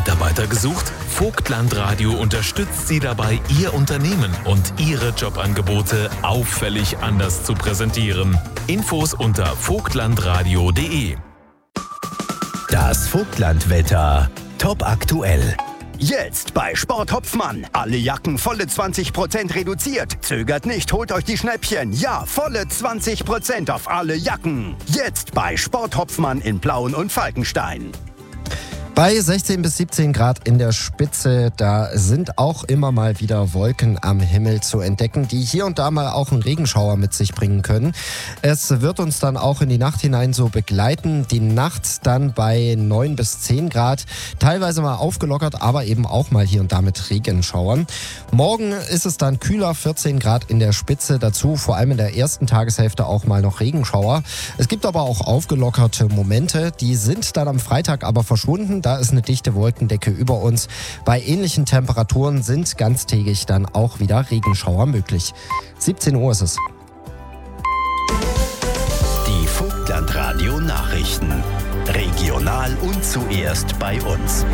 Mitarbeiter gesucht? Vogtland unterstützt Sie dabei, Ihr Unternehmen und Ihre Jobangebote auffällig anders zu präsentieren. Infos unter vogtlandradio.de. Das Vogtlandwetter top aktuell. Jetzt bei Sport Hopfmann. Alle Jacken volle 20% reduziert. Zögert nicht, holt euch die Schnäppchen. Ja, volle 20% auf alle Jacken. Jetzt bei Sport Hopfmann in Plauen und Falkenstein. Bei 16 bis 17 Grad in der Spitze, da sind auch immer mal wieder Wolken am Himmel zu entdecken, die hier und da mal auch einen Regenschauer mit sich bringen können. Es wird uns dann auch in die Nacht hinein so begleiten. Die Nacht dann bei 9 bis 10 Grad, teilweise mal aufgelockert, aber eben auch mal hier und da mit Regenschauern. Morgen ist es dann kühler, 14 Grad in der Spitze, dazu vor allem in der ersten Tageshälfte auch mal noch Regenschauer. Es gibt aber auch aufgelockerte Momente, die sind dann am Freitag aber verschwunden. Da ist eine dichte Wolkendecke über uns. Bei ähnlichen Temperaturen sind ganztägig dann auch wieder Regenschauer möglich. 17 Uhr ist es. Die Vogtlandradio Nachrichten. Regional und zuerst bei uns.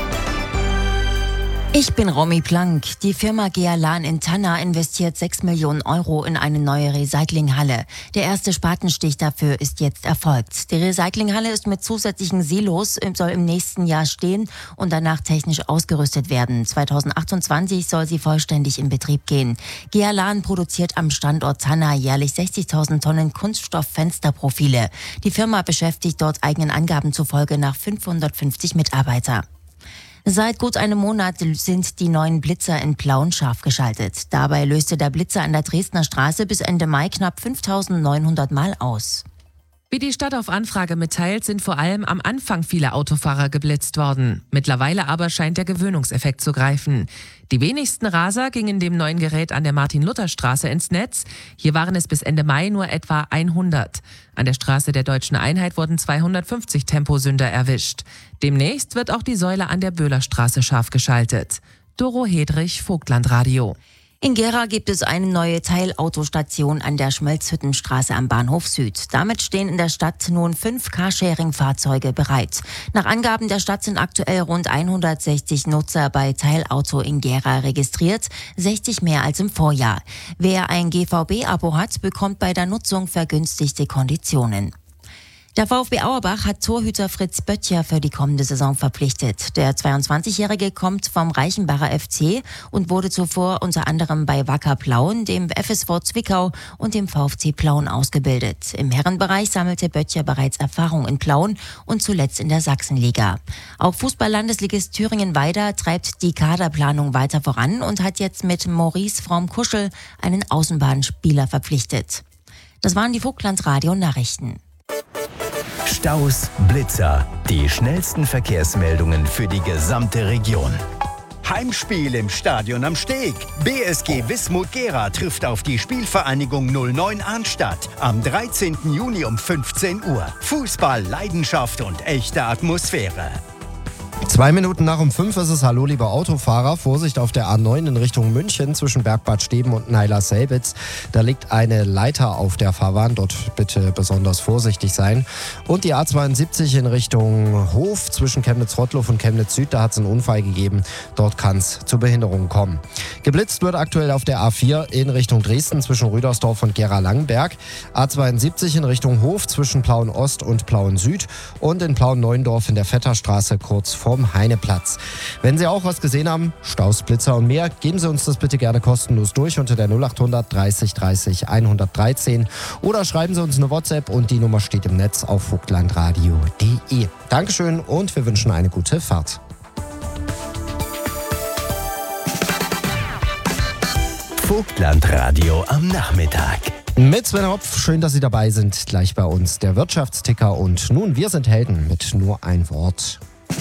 Ich bin Romy Plank. Die Firma Gealan in Tanna investiert 6 Millionen Euro in eine neue Recyclinghalle. Der erste Spatenstich dafür ist jetzt erfolgt. Die Recyclinghalle ist mit zusätzlichen Silos, soll im nächsten Jahr stehen und danach technisch ausgerüstet werden. 2028 soll sie vollständig in Betrieb gehen. Gealan produziert am Standort Tanna jährlich 60.000 Tonnen Kunststofffensterprofile. Die Firma beschäftigt dort eigenen Angaben zufolge nach 550 Mitarbeiter. Seit gut einem Monat sind die neuen Blitzer in Plauen scharf geschaltet. Dabei löste der Blitzer an der Dresdner Straße bis Ende Mai knapp 5.900 Mal aus. Wie die Stadt auf Anfrage mitteilt, sind vor allem am Anfang viele Autofahrer geblitzt worden. Mittlerweile aber scheint der Gewöhnungseffekt zu greifen. Die wenigsten Raser gingen in dem neuen Gerät an der Martin-Luther-Straße ins Netz. Hier waren es bis Ende Mai nur etwa 100. An der Straße der Deutschen Einheit wurden 250 Temposünder erwischt. Demnächst wird auch die Säule an der Böhlerstraße scharf geschaltet. Doro Hedrich, Vogtlandradio. In Gera gibt es eine neue Teilautostation an der Schmelzhüttenstraße am Bahnhof Süd. Damit stehen in der Stadt nun 5 Carsharing-Fahrzeuge bereit. Nach Angaben der Stadt sind aktuell rund 160 Nutzer bei Teilauto in Gera registriert, 60 mehr als im Vorjahr. Wer ein GVB-Abo hat, bekommt bei der Nutzung vergünstigte Konditionen. Der VfB Auerbach hat Torhüter Fritz Böttcher für die kommende Saison verpflichtet. Der 22-Jährige kommt vom Reichenbacher FC und wurde zuvor unter anderem bei Wacker Plauen, dem FSV Zwickau und dem VfC Plauen ausgebildet. Im Herrenbereich sammelte Böttcher bereits Erfahrung in Plauen und zuletzt in der Sachsenliga. Auch Fußball-Landesligist Thüringen-Weida treibt die Kaderplanung weiter voran und hat jetzt mit Maurice Fromm-Kuschel einen Außenbahnspieler verpflichtet. Das waren die Vogtlandradio-Nachrichten. Staus, Blitzer, die schnellsten Verkehrsmeldungen für die gesamte Region. Heimspiel im Stadion am Steg. BSG Wismut Gera trifft auf die Spielvereinigung 09 Arnstadt am 13. Juni um 15 Uhr. Fußball, Leidenschaft und echte Atmosphäre. 2 Minuten nach um 5 ist es. Hallo, liebe Autofahrer. Vorsicht auf der A9 in Richtung München zwischen Bergbad Steben und Neiler-Selbitz. Da liegt eine Leiter auf der Fahrbahn. Dort bitte besonders vorsichtig sein. Und die A72 in Richtung Hof zwischen Chemnitz-Rottloff und Chemnitz-Süd. Da hat es einen Unfall gegeben. Dort kann es zu Behinderungen kommen. Geblitzt wird aktuell auf der A4 in Richtung Dresden zwischen Rüdersdorf und Gera-Langenberg. A72 in Richtung Hof zwischen Plauen-Ost und Plauen-Süd. Und in Plauen-Neuendorf in der Vetterstraße kurz vorm Heineplatz. Wenn Sie auch was gesehen haben, Staus, Blitzer und mehr, geben Sie uns das bitte gerne kostenlos durch unter der 0800 30 30 113 oder schreiben Sie uns eine WhatsApp und die Nummer steht im Netz auf vogtlandradio.de. Dankeschön und wir wünschen eine gute Fahrt. Vogtlandradio am Nachmittag. Mit Sven Hopf, schön, dass Sie dabei sind. Gleich bei uns der Wirtschaftsticker und nun, wir sind Helden mit nur ein Wort.